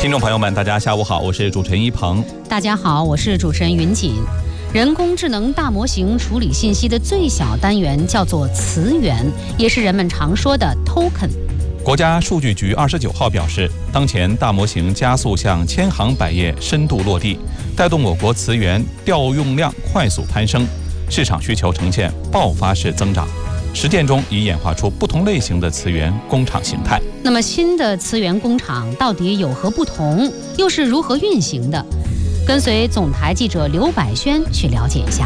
听众朋友们，大家下午好，我是主持人一鹏。 大家好，我是主持人云锦。人工智能大模型处理信息的最小单元叫做词源，也是人们常说的 token。 国家数据局29号表示，当前大模型加速向千行百业深度落地，带动我国词源调用量快速攀升，市场需求呈现爆发式增长。实践中已演化出不同类型的词源工厂形态。 那么新的词源工厂到底有何不同，又是如何运行的？跟随总台记者刘百轩去了解一下。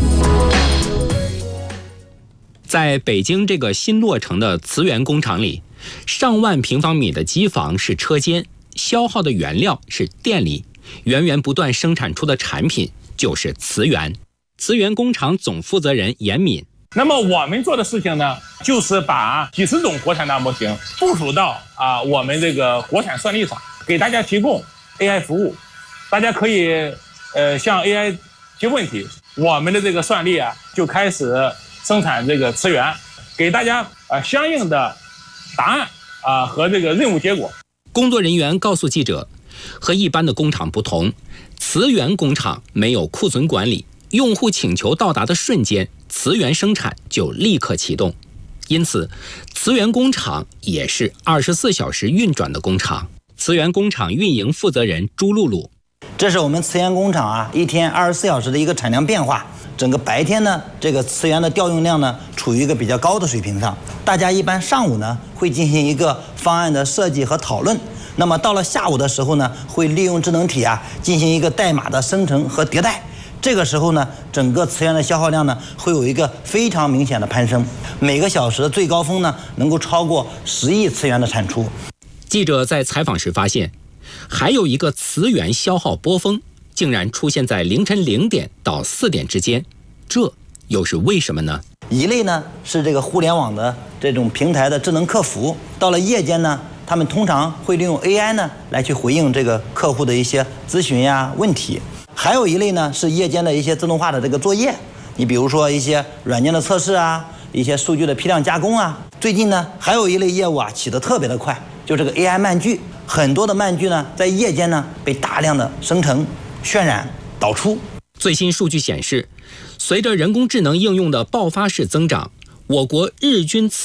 在北京这个新落成的词源工厂里，上万平方米的机房是车间，消耗的原料是电力，源源不断生产出的产品就是词源。词源工厂总负责人严敏。 那么我们做的事情呢，就是把几十种国产大模型部署到我们这个国产算力上，给大家提供 AI 服务。大家可以向 AI 提问题，我们的这个算力就开始生产这个词源，给大家相应的答案和这个任务结果。 工作人员告诉记者，和一般的工厂不同，词源工厂没有库存管理，用户请求到达的瞬间，词源生产就立刻启动，因此词源工厂也是24小时运转的工厂。词源工厂运营负责人朱露露。 这是我们词源工厂一天24小时的一个产量变化。整个白天呢，这个词源的调用量呢，处于一个比较高的水平上。大家一般上午呢会进行一个方案的设计和讨论，那么到了下午的时候呢，会利用智能体进行一个代码的生成和迭代。这个时候呢，整个词源的消耗量呢，会有一个非常明显的攀升，每个小时的最高峰呢，能够超过10亿词源的产出。 记者在采访时发现，还有一个词源消耗波峰，竟然出现在凌晨0点到4点之间，这又是为什么呢？ 一类呢是这个互联网的这种平台的智能客服，到了夜间呢，他们通常会利用 AI 呢来去回应这个客户的一些咨询问题。还有一类呢是夜间的一些自动化的这个作业，你比如说一些软件的测试一些数据的批量加工最近呢还有一类业务起得特别的快，就这个 AI 漫剧。很多的漫剧呢在夜间呢被大量的生成、渲染、导出。 最新数据显示，随着人工智能应用的爆发式增长，我国日均词